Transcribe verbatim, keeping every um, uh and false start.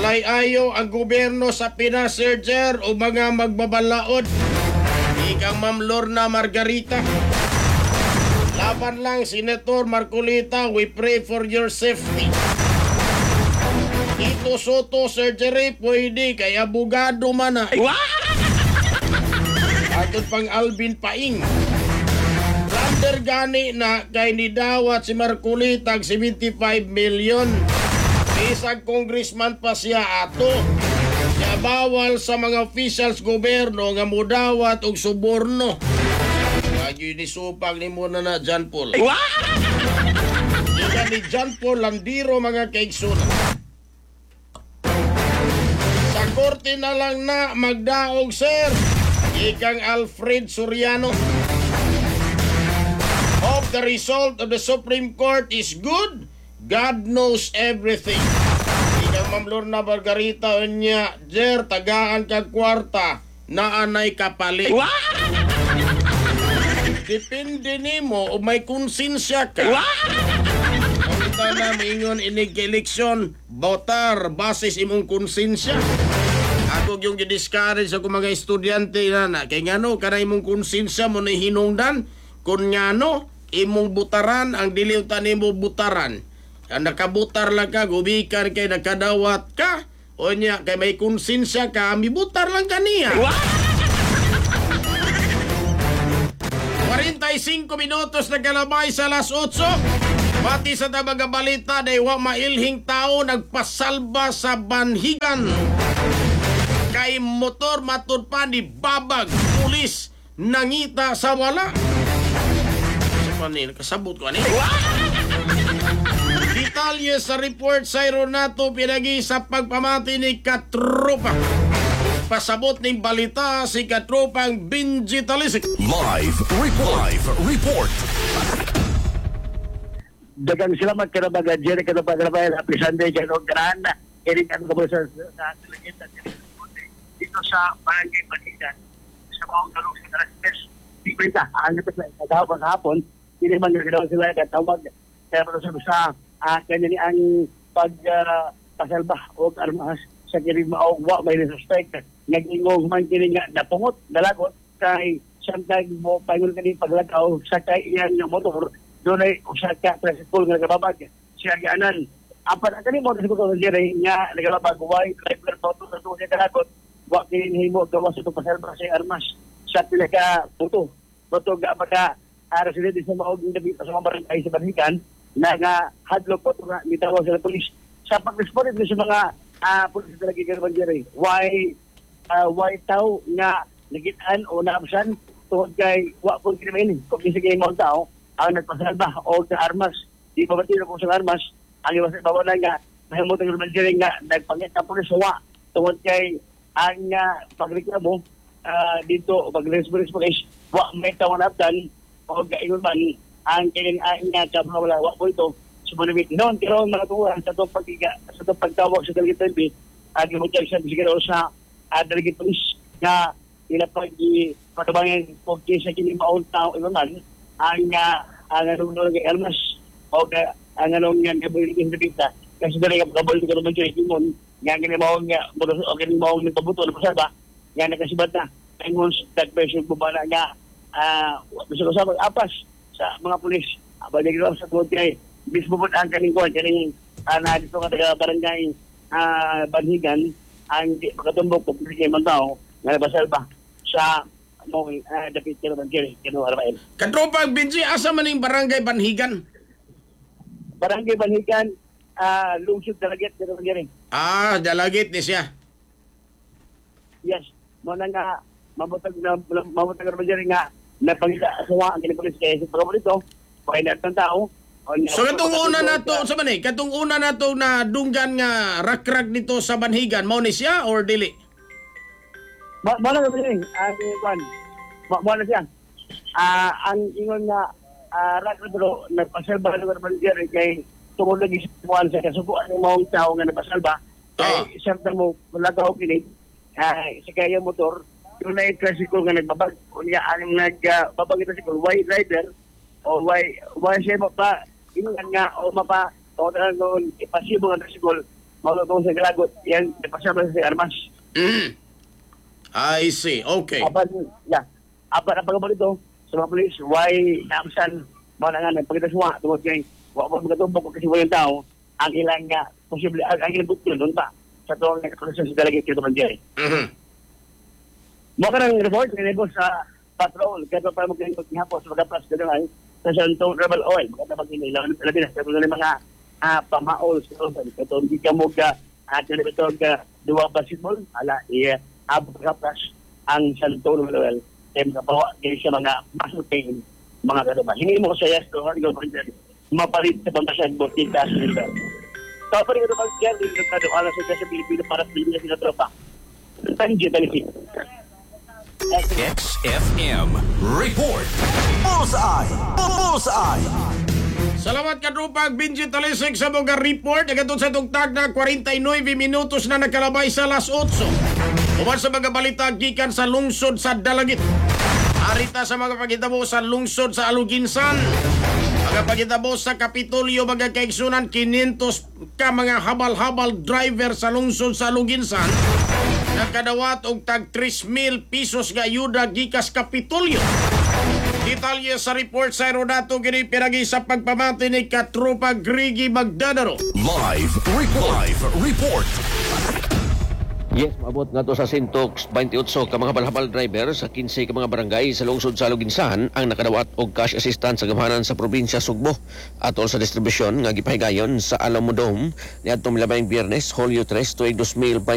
Malay-ayo ang gobyerno sa Pinas, Sir Jer, o mga magbabalaod. Ikang Ma'am Lorna Margarita. Laban lang, Senator Marcolita, we pray for your safety. Ito Soto, Sir Jerry, pwede, kaya abogado man na. Atod pang Alvin Paing. Lander gani na kay nidawat si Marcolita seventy-five million. Isang congressman pa siya ato. Kaya bawal sa mga officials gobyerno nga mudawat og suborno. Kaya ni supag ni muna na John Paul. Ika ni John Paul Landiro mga kaigsunan. Sa korte na lang na magdaog, sir. Ikang Alfred Soriano. Hope the result of the Supreme Court is good. God knows everything. Ikang Ma'am Lorna Margarita niya, Jer, tagaan kag kwarta na anay kapalit. Depende nimo o may konsensya ka. Kita na mingon inig eleksyon, botar basis imong konsensya. Ako yung i-discourage sa mga estudyante na na. Kaya nga no, kana imong konsensya mo na hinungdan. Kung nga no, imong butaran, ang diliutan imo butaran. Ang nakabutar lang ka, gubikan kay nakadawat ka. O niya, kay may konsensya ka, mibutar lang ka niya. forty-five minutos na kalabay sa alas eight. Pati sa mga balita na iwa mailhing tao nagpasalba sa Banhigan. Kay motor matud pa ni babag pulis nangita sa wala. Sa panin, kasabot ko ani. Detalye sa report sa Ironato pinagi sa pagpamati ni Katropa. Pasabot ning balita si Katropang Benji Talisik. Live report. Live report. Dagang salamat ka na mga Jerry ka na mga Rafael. Happy Sunday ka na grana. Iring ka na sa dito sa Barangay Banhigan. Sa mga kalong sa Tarastes. Ikwenta, ang ito sa kagahapon hapon, hindi man nagagawa sila katawag. Kaya pa sa uh, kanya ni ang pagpasalba uh, o armas sa kiring maugwa may resuspect. Nag-ingog man kini nga napungot, dalagot, kay siyang mo pangul kani paglagaw sa kay iyang motor. Doon ay usa ka tricycle nga nagababag. Siya gianan. Apan kani mo sa ko diri nga nagababag way driver motor sa tuwa ka dalagot. Wa kini himo gawas ito pasalba sa armas. Sa pila ka puto. Puto ga pagka ara sila di sa maog ng sa mga barangay sa Banhigan na nga hadlok po nga mitawa sa pulis. Sa pag-respond sa mga uh, pulis talaga gano'n diri. Why uh, why tao nga nagitan o naabsan tungod kay wa po krimen kung sige mo tao ang nagpasalba o sa armas di pa batid ko sa armas ang iwas bawa na nga mahimot ang krimen nga nagpangit na pulis wa tungod kay ang uh, pagreklamo uh, dito pag-response police wa may tao naptan o gayon man ang kailan nga kabla wala wa po ito sumunod noon pero mga tuwa sa itong pagkiga sa itong pagtawag sa Delegate T V at yung magkakasya siguro sa uh, Delegate Police na nila pag-patabangan kung kisa kini maon tao iba man ang ang anong nung armas o ang anong nga nabalik yung debita kasi dali ka kabalik ka naman siya yung nga kini maon nga o kini maon ng pabuto na pasaba nga nakasibat na ang that person bumana nga gusto ko sa apas sa mga pulis abalik ko sa tuwag kay mismo po ang kaning kuwan, kaning uh, na dito nga taga barangay uh, Banhigan, ang makatumbok po kay mga tao nga nabasalba sa mong uh, dapit ka naman kiri, kino Rafael. Katropang Benji, asa maning barangay Banhigan? Barangay Banhigan, uh, lungsod Dalagit, kino naman kiri. Ah, Dalagit ni siya. Yes, mo na nga, mabutag na, mabutag naman kiri nga, napangita asawa ang kinipulis kaya sa pagkapulis ito, pakailat ng tao. So katong una na to sa manay, katong una na to na dunggan nga rakrag nito sa Banhigan, mao ni siya or dili? Ma mo na ni, ang kwan. Mo na siya. Ah, ang ingon nga uh, rakrag pero nagpasalba ng Banhigan kay tungod lagi sa sa kasubuan ng mga tao nga nagpasalba. Kay sarta mo lagaw kini. Ay, sa kaya motor, yung na tricycle nga nagbabag, unya ang nagbabag ito si white rider o why why siya pa ingon nga o mapa o noon ipasibo nga tricycle maulutong sa Galagot, yan, ipasyaman sa si Armas. Mm. I see. Okay. Apan, yeah, apan ang pagkabal ito, sa mga polis, why naamsan, mga nga, nagpagkita suwa, tungkol kay, wala mo magkatumbok kasi walang tao, ang ilang nga, posible, ang, ang ilang bukyo, doon pa, sa tuwang nagkakalasyon sa delegate kito ng Jerry. Mhm. Mo ka ng report, ninego sa patrol, kaya pa mo kayo hapon sa magkapas, kaya nga, sa Santong Rebel Oil, magkata mag-inilaw, labi na, kaya mga mga uh, pamaol, sa Oil, kaya hindi ka mo ka, at uh, ito ka, duwa basketball, ala, iya, abot kapas, ang Santong Rebel Oil, kaya makapawa, kaya siya mga masuking, mga kanaman. Hindi mo ko sa yes, to, hindi ko mapalit sa bantasan mo, tinta sa nila. So, pa rin ito mag-kaya, hindi ko kado, alas sa Pilipino para sa Pilipino sila tropa. Tangi, tangi. X F M Report. Bullseye. Bullseye. Salamat ka Drupag Benji Talisig sa mga report. Agatod sa tugtag na forty-nine minutos na nakalabay sa alas otso. Uman sa mga balita gikan sa lungsod sa Dalagit. Arita sa mga pagitabo sa lungsod sa Aluginsan. Mga pagitabo sa Kapitolyo, mga kaigsunan, quinientos ka mga habal-habal driver sa lungsod sa Aluginsan. Nakadawat og tag three mil pesos nga ayuda gikas Kapitolyo. Detalye sa report sa Rodato gini pinagi sa pagpamati ni Katropa Grigi Magdanaro. Live report. Live report. Yes, maabot nga to sa Sintox twenty-eight ka mga balhabal driver sa fifteen ka mga barangay sa lungsod sa Luginsan ang nakadawat og cash assistance sa gamhanan sa probinsya Sugbo atol sa distribusyon nga gipahigayon sa Alamodome niadtong milabayng Biyernes, Hulyo three, tuig two thousand